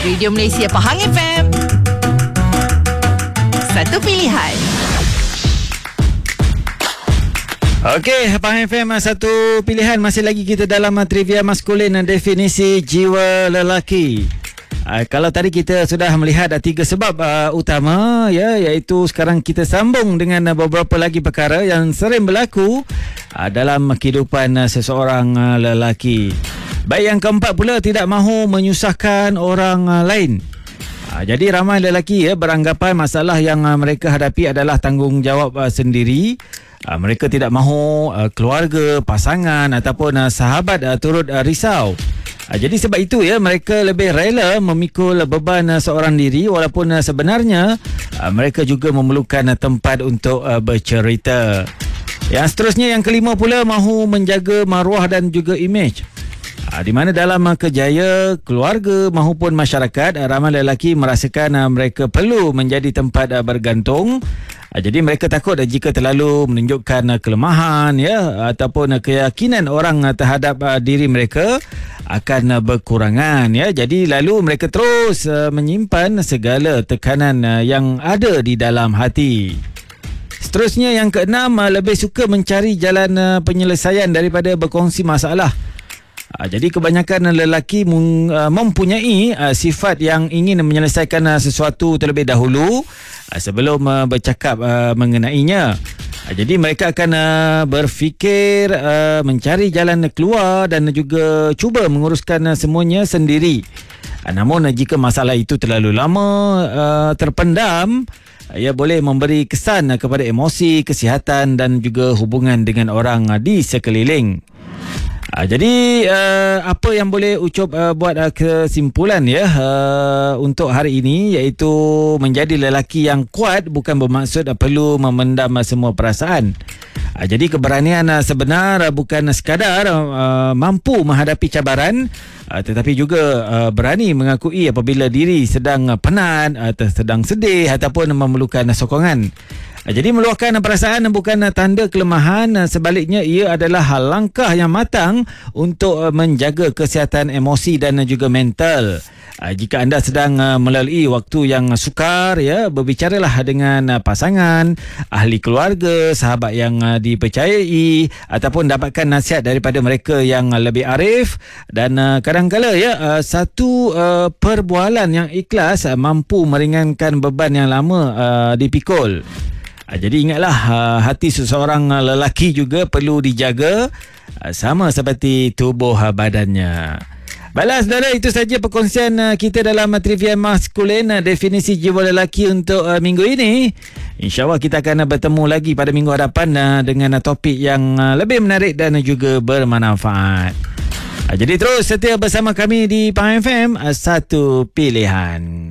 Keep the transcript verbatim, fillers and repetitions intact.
Radio Malaysia Pahang F M. Satu pilihan. Okey, Pahang F M satu pilihan. Masih lagi kita dalam trivia maskulin dan definisi jiwa lelaki. Uh, kalau tadi kita sudah melihat uh, tiga sebab uh, utama, ya, iaitu sekarang kita sambung dengan uh, beberapa lagi perkara yang sering berlaku uh, dalam kehidupan uh, seseorang uh, lelaki. Baik, yang keempat pula, tidak mahu menyusahkan orang uh, lain. Uh, jadi ramai lelaki ya beranggapan masalah yang uh, mereka hadapi adalah tanggungjawab uh, sendiri. Uh, mereka tidak mahu uh, keluarga, pasangan ataupun uh, sahabat uh, turut uh, risau. Uh, jadi sebab itu ya mereka lebih rela memikul beban uh, seorang diri, walaupun uh, sebenarnya uh, mereka juga memerlukan uh, tempat untuk uh, bercerita. Yang seterusnya, yang kelima pula, mahu menjaga maruah dan juga imej. Uh, di mana dalam uh, kerjaya, keluarga maupun masyarakat, uh, ramai lelaki merasakan uh, mereka perlu menjadi tempat uh, bergantung. Uh, jadi mereka takut uh, jika terlalu menunjukkan uh, kelemahan ya ataupun uh, keyakinan orang uh, terhadap uh, diri mereka akan uh, berkurangan ya. Jadi lalu mereka terus uh, menyimpan segala tekanan uh, yang ada di dalam hati. Seterusnya, yang keenam, uh, lebih suka mencari jalan uh, penyelesaian daripada berkongsi masalah. Uh, jadi kebanyakan lelaki mung, uh, mempunyai uh, sifat yang ingin menyelesaikan uh, sesuatu terlebih dahulu uh, sebelum uh, bercakap uh, mengenainya. Uh, jadi mereka akan uh, berfikir uh, mencari jalan keluar dan juga cuba menguruskan uh, semuanya sendiri. Uh, namun uh, jika masalah itu terlalu lama uh, terpendam, uh, ia boleh memberi kesan uh, kepada emosi, kesihatan dan juga hubungan dengan orang uh, di sekeliling. Uh, jadi uh, apa yang boleh Ucup uh, buat uh, kesimpulan ya uh, untuk hari ini, iaitu menjadi lelaki yang kuat bukan bermaksud uh, perlu memendam uh, semua perasaan. Uh, jadi keberanian uh, sebenar uh, bukan sekadar uh, mampu menghadapi cabaran, uh, tetapi juga uh, berani mengakui apabila diri sedang uh, penat atau sedang sedih ataupun memerlukan uh, sokongan. Jadi meluahkan perasaan bukan tanda kelemahan, sebaliknya ia adalah langkah yang matang untuk menjaga kesihatan emosi dan juga mental. Jika anda sedang melalui waktu yang sukar ya, berbicaralah dengan pasangan, ahli keluarga, sahabat yang dipercayai ataupun dapatkan nasihat daripada mereka yang lebih arif. Dan kadang-kala ya satu perbualan yang ikhlas mampu meringankan beban yang lama dipikul. Jadi ingatlah, hati seseorang lelaki juga perlu dijaga sama seperti tubuh badannya. Baiklah saudara, itu saja perkongsian kita dalam trivia maskulin, definisi jiwa lelaki untuk minggu ini. InsyaAllah kita akan bertemu lagi pada minggu hadapan dengan topik yang lebih menarik dan juga bermanfaat. Jadi terus setia bersama kami di Pahang F M, satu pilihan.